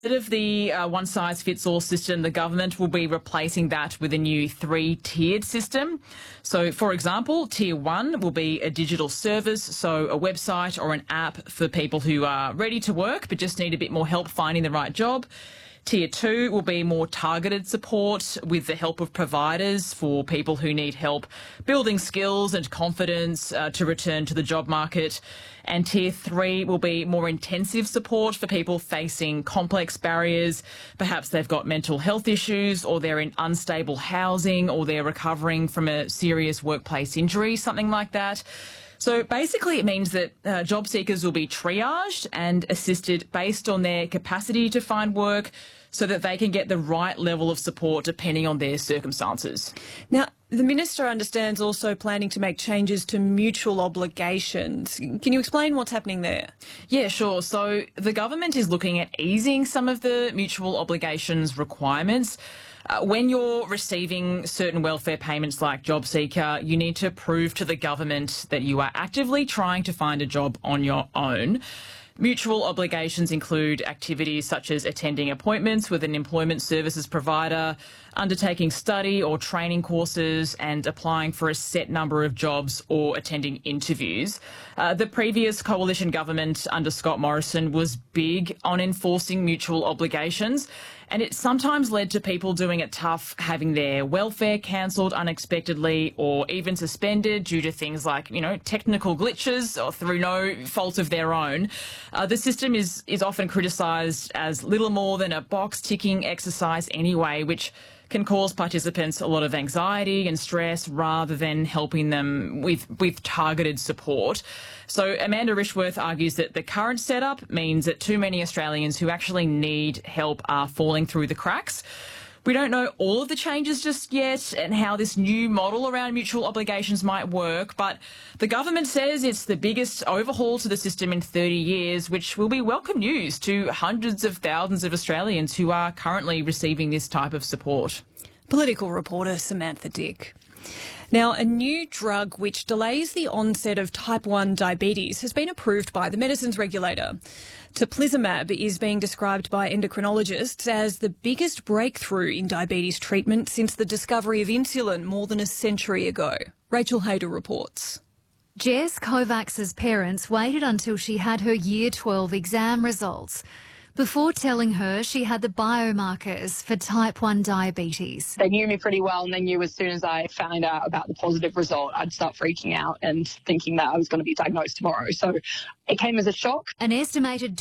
Instead of the one-size-fits-all system, the government will be replacing that with a new three-tiered system. So, for example, Tier 1 will be a digital service, so a website or an app for people who are ready to work but just need a bit more help finding the right job. Tier 2 will be more targeted support with the help of providers for people who need help building skills and confidence to return to the job market. And Tier 3 will be more intensive support for people facing complex barriers. Perhaps they've got mental health issues, or they're in unstable housing, or they're recovering from a serious workplace injury, something like that. So basically it means that job seekers will be triaged and assisted based on their capacity to find work so that they can get the right level of support depending on their circumstances. Now, the Minister understands also planning to make changes to mutual obligations. Can you explain what's happening there? Yeah, sure. So the government is looking at easing some of the mutual obligations requirements. When you're receiving certain welfare payments like JobSeeker, you need to prove to the government that you are actively trying to find a job on your own. Mutual obligations include activities such as attending appointments with an employment services provider, undertaking study or training courses, and applying for a set number of jobs or attending interviews. The previous coalition government under Scott Morrison was big on enforcing mutual obligations, and it sometimes led to people doing it tough, having their welfare cancelled unexpectedly or even suspended due to things like, technical glitches or through no fault of their own. The system is often criticised as little more than a box-ticking exercise anyway, which can cause participants a lot of anxiety and stress rather than helping them with targeted support. So Amanda Rishworth argues that the current setup means that too many Australians who actually need help are falling through the cracks. We don't know all of the changes just yet and how this new model around mutual obligations might work, but the government says it's the biggest overhaul to the system in 30 years, which will be welcome news to hundreds of thousands of Australians who are currently receiving this type of support. Political reporter Samantha Dick. Now, a new drug which delays the onset of type 1 diabetes has been approved by the medicines regulator. Teplizumab is being described by endocrinologists as the biggest breakthrough in diabetes treatment since the discovery of insulin more than a century ago. Rachel Hayder reports. Jess Kovacs's parents waited until she had her Year 12 exam results before telling her she had the biomarkers for type 1 diabetes. They knew me pretty well, and they knew as soon as I found out about the positive result, I'd start freaking out and thinking that I was going to be diagnosed tomorrow. So it came as a shock. An estimated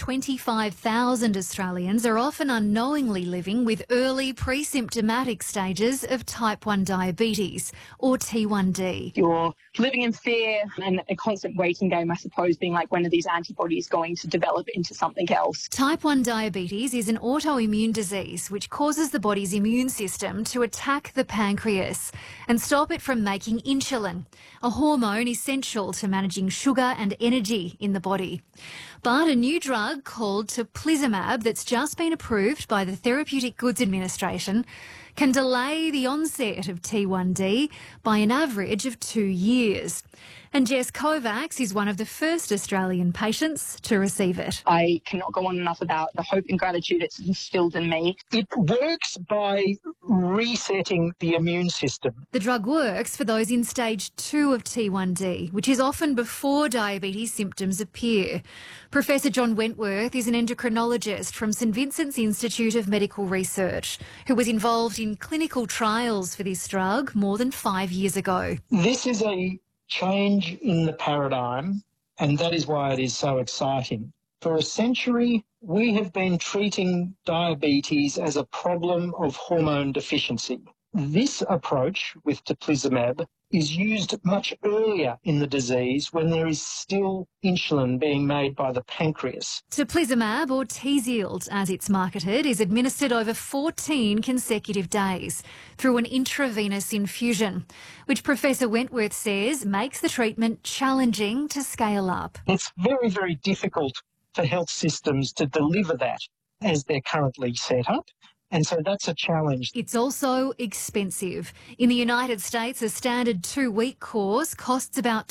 25,000 Australians are often unknowingly living with early pre-symptomatic stages of type 1 diabetes, or T1D. You're living in fear and a constant waiting game, I suppose, being like, when are these antibodies going to develop into something else? Type 1 diabetes is an autoimmune disease which causes the body's immune system to attack the pancreas and stop it from making insulin, a hormone essential to managing sugar and energy in the body. But a new drug called Teplizumab that's just been approved by the Therapeutic Goods Administration can delay the onset of T1D by an average of 2 years. And Jess Kovacs is one of the first Australian patients to receive it. I cannot go on enough about the hope and gratitude it's instilled in me. It works by resetting the immune system. The drug works for those in stage 2 of T1D, which is often before diabetes symptoms appear. Professor John Wentworth is an endocrinologist from St Vincent's Institute of Medical Research, who was involved in clinical trials for this drug more than 5 years ago. This is a change in the paradigm, and that is why it is so exciting. For a century, we have been treating diabetes as a problem of hormone deficiency. This approach with teplizumab is used much earlier in the disease when there is still insulin being made by the pancreas. Teplizumab, or Tzield as it's marketed, is administered over 14 consecutive days through an intravenous infusion, which Professor Wentworth says makes the treatment challenging to scale up. It's very, very difficult for health systems to deliver that as they're currently set up. And so that's a challenge. It's also expensive. In the United States, a standard 2-week course costs about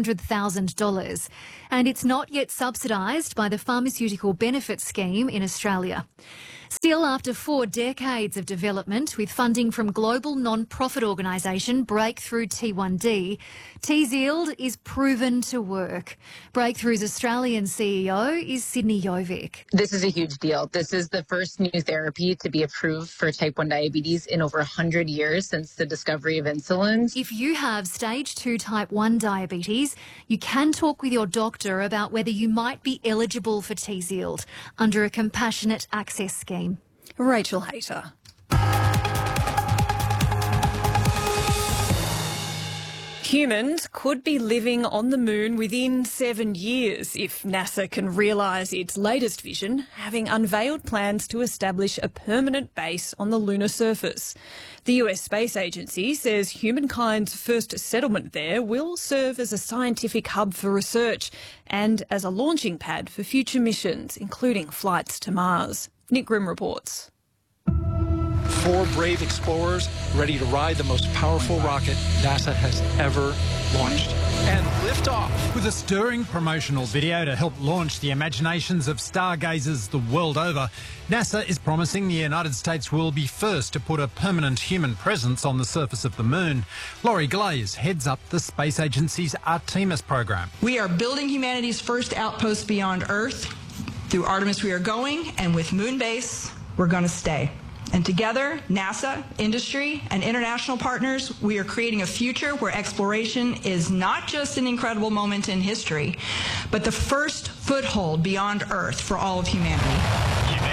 $200,000, and it's not yet subsidised by the Pharmaceutical Benefits Scheme in Australia. Still, after 4 decades of development with funding from global non-profit organisation Breakthrough T1D, TZIELD is proven to work. Breakthrough's Australian CEO is Sydney Jovic. This is a huge deal. This is the first new therapy to be approved for type 1 diabetes in over 100 years since the discovery of insulin. If you have stage 2 type 1 diabetes, you can talk with your doctor about whether you might be eligible for TZIELD under a compassionate access scheme. Rachel Hayter. Humans could be living on the moon within 7 years if NASA can realise its latest vision, having unveiled plans to establish a permanent base on the lunar surface. The US Space Agency says humankind's first settlement there will serve as a scientific hub for research and as a launching pad for future missions, including flights to Mars. Nick Grimm reports. 4 brave explorers ready to ride the most powerful rocket NASA has ever launched. And lift off. With a stirring promotional video to help launch the imaginations of stargazers the world over, NASA is promising the United States will be first to put a permanent human presence on the surface of the moon. Laurie Glaze heads up the Space Agency's Artemis program. We are building humanity's first outpost beyond Earth. Through Artemis we are going, and with Moonbase, we're going to stay. And together, NASA, industry, and international partners, we are creating a future where exploration is not just an incredible moment in history, but the first foothold beyond Earth for all of humanity.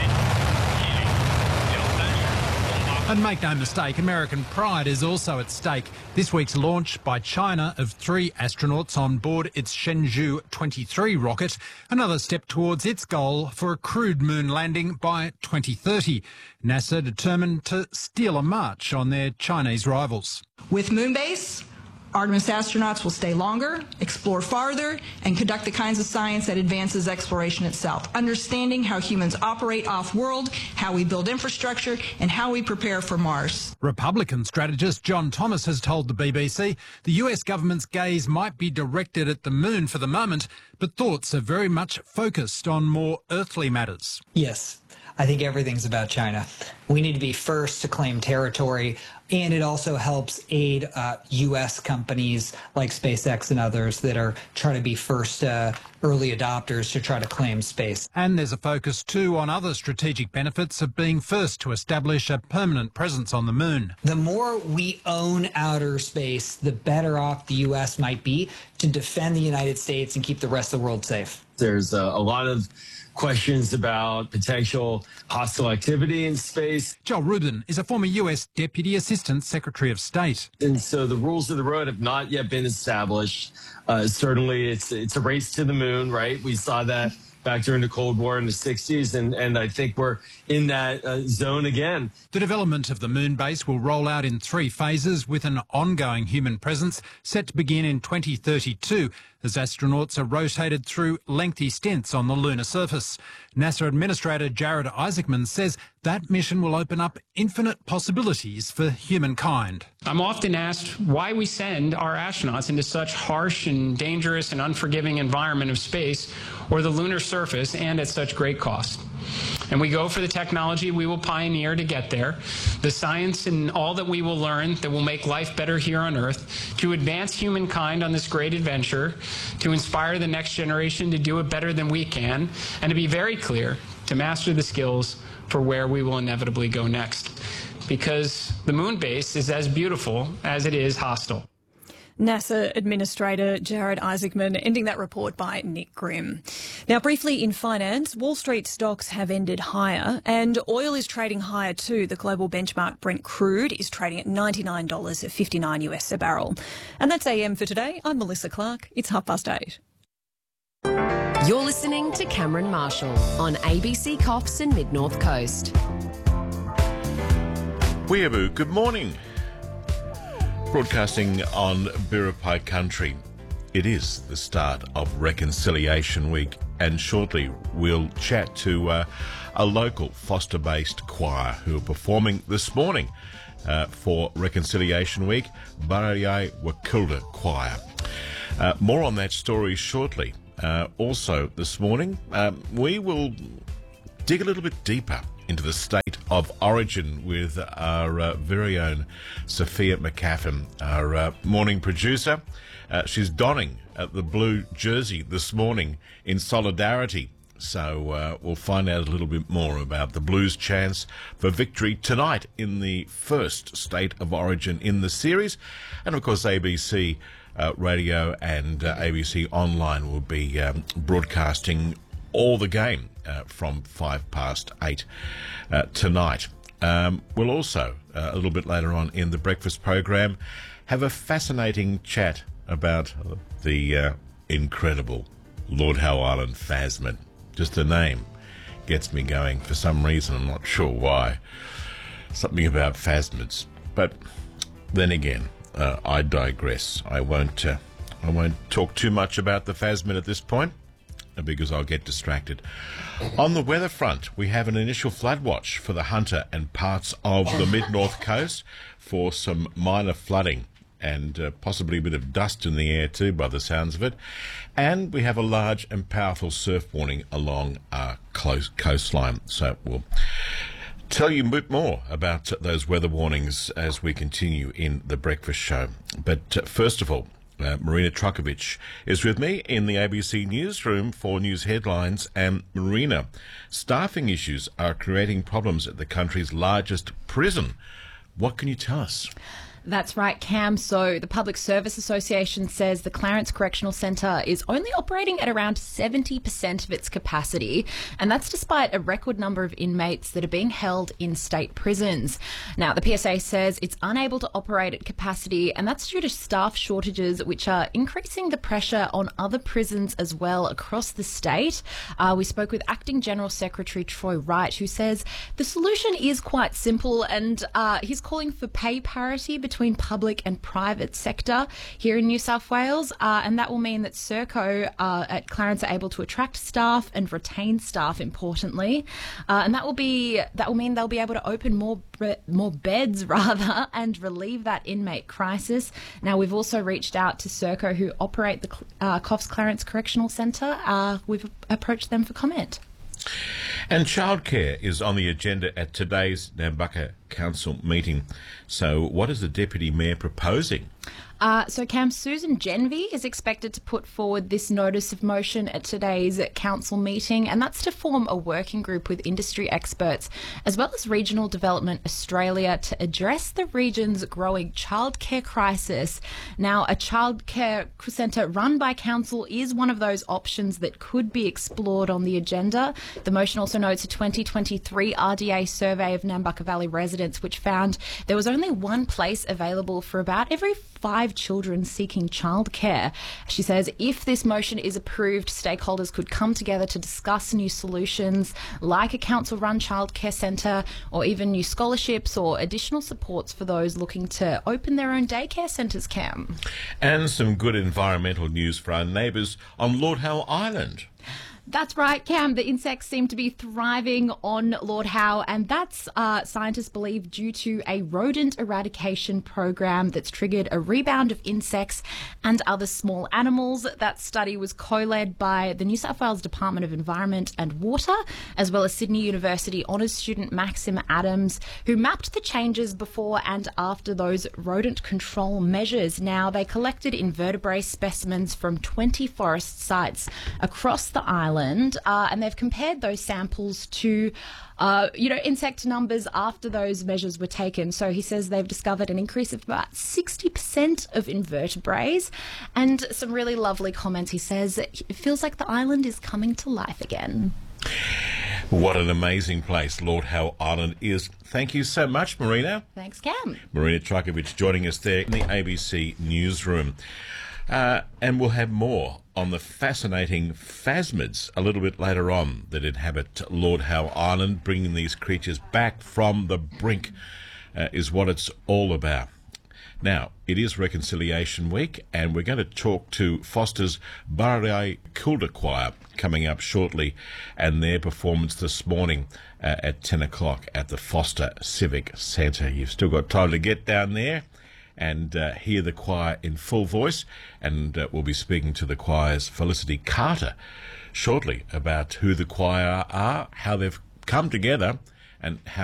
And make no mistake, American pride is also at stake. This week's launch by China of 3 astronauts on board its Shenzhou 23 rocket, another step towards its goal for a crewed moon landing by 2030. NASA determined to steal a march on their Chinese rivals. With Moonbase, Artemis astronauts will stay longer, explore farther, and conduct the kinds of science that advances exploration itself, understanding how humans operate off-world, how we build infrastructure, and how we prepare for Mars. Republican strategist John Thomas has told the BBC the US government's gaze might be directed at the moon for the moment, but thoughts are very much focused on more earthly matters. Yes, I think everything's about China. We need to be first to claim territory, and it also helps aid U.S. companies like SpaceX and others that are trying to be first early adopters to try to claim space. And there's a focus too on other strategic benefits of being first to establish a permanent presence on the moon. The more we own outer space, the better off the U.S. might be to defend the United States and keep the rest of the world safe. There's a lot of questions about potential hostile activity in space. Joel Rubin is a former US Deputy Assistant Secretary of State. And so the rules of the road have not yet been established. Certainly it's a race to the moon, right? We saw that back during the Cold War in the 60s, and I think we're in that zone again. The development of the moon base will roll out in 3 phases with an ongoing human presence set to begin in 2032 as astronauts are rotated through lengthy stints on the lunar surface. NASA Administrator Jared Isaacman says that mission will open up infinite possibilities for humankind. I'm often asked why we send our astronauts into such harsh and dangerous and unforgiving environment of space or the lunar surface, and at such great cost. And we go for the technology we will pioneer to get there, the science and all that we will learn that will make life better here on Earth, to advance humankind on this great adventure, to inspire the next generation to do it better than we can, and to be very clear, to master the skills for where we will inevitably go next. Because the moon base is as beautiful as it is hostile. NASA Administrator Jared Isaacman, ending that report by Nick Grimm. Now, briefly in finance, Wall Street stocks have ended higher and oil is trading higher too. The global benchmark Brent crude is trading at $99.59 US a barrel. And that's AM for today. I'm Melissa Clark. It's 8:30. You're listening to Cameron Marshall on ABC Coffs and Mid-North Coast. Weeaboo, good morning. Broadcasting on Biripi country. It is the start of Reconciliation Week, and shortly we'll chat to a local Foster-based choir who are performing this morning for Reconciliation Week, Barayai Wakilda Choir. More on that story shortly. Also this morning, we will dig a little bit deeper into the state of origin with our very own Sophia McCaffin, our morning producer. She's donning the blue jersey this morning in solidarity. So we'll find out a little bit more about the Blues' chance for victory tonight in the first state of origin in the series. And, of course, ABC Radio and ABC Online will be broadcasting all the game from 8:05 tonight. We'll also, a little bit later on in the breakfast program, have a fascinating chat about the incredible Lord Howe Island Phasmid. Just the name gets me going for some reason. I'm not sure why. Something about phasmids. But then again, I digress. I won't talk too much about the phasmid at this point because I'll get distracted. On the weather front, we have an initial flood watch for the Hunter and parts of the mid-north coast for some minor flooding and possibly a bit of dust in the air too, by the sounds of it. And we have a large and powerful surf warning along our coastline. So we'll tell you a bit more about those weather warnings as we continue in the breakfast show. But first of all, Marina Trukovic is with me in the ABC newsroom for news headlines. And Marina, staffing issues are creating problems at the country's largest prison. What can you tell us? That's right, Cam. So the Public Service Association says the Clarence Correctional Centre is only operating at around 70% of its capacity, and that's despite a record number of inmates that are being held in state prisons. Now, the PSA says it's unable to operate at capacity, and that's due to staff shortages, which are increasing the pressure on other prisons as well across the state. We spoke with Acting General Secretary Troy Wright, who says the solution is quite simple, and he's calling for pay parity between public and private sector here in New South Wales, and that will mean that Serco at Clarence are able to attract staff and retain staff, importantly, and that will mean they'll be able to open more beds rather and relieve that inmate crisis. Now, we've also reached out to Serco, who operate the Coffs Clarence Correctional Centre. We've approached them for comment. And childcare is on the agenda at today's Nambucca Council meeting. So what is the Deputy Mayor proposing? So Cam, Susan Genvy is expected to put forward this notice of motion at today's council meeting, and that's to form a working group with industry experts as well as Regional Development Australia to address the region's growing childcare crisis. Now, a childcare centre run by council is one of those options that could be explored on the agenda. The motion also notes a 2023 RDA survey of Nambucca Valley residents, which found there was only one place available for about every 5 children seeking childcare. She says if this motion is approved, stakeholders could come together to discuss new solutions like a council-run childcare centre or even new scholarships or additional supports for those looking to open their own daycare centres, Cam. And some good environmental news for our neighbours on Lord Howe Island. That's right, Cam. The insects seem to be thriving on Lord Howe, and that's, scientists believe, due to a rodent eradication program that's triggered a rebound of insects and other small animals. That study was co-led by the New South Wales Department of Environment and Water, as well as Sydney University honours student Maxim Adams, who mapped the changes before and after those rodent control measures. Now, they collected invertebrate specimens from 20 forest sites across the island. And they've compared those samples to, insect numbers after those measures were taken. So he says they've discovered an increase of about 60% of invertebrates and some really lovely comments. He says it feels like the island is coming to life again. What an amazing place Lord Howe Island is. Thank you so much, Marina. Thanks, Cam. Marina Trukovic joining us there in the ABC newsroom. And we'll have more on the fascinating phasmids a little bit later on that inhabit Lord Howe Island. Bringing these creatures back from the brink is what it's all about. Now, it is Reconciliation Week, and we're going to talk to Foster's Barai Kulda Choir coming up shortly, and their performance this morning at 10 o'clock at the Foster Civic Centre. You've still got time to get down there and hear the choir in full voice, and we'll be speaking to the choir's Felicity Carter shortly about who the choir are, how they've come together, and how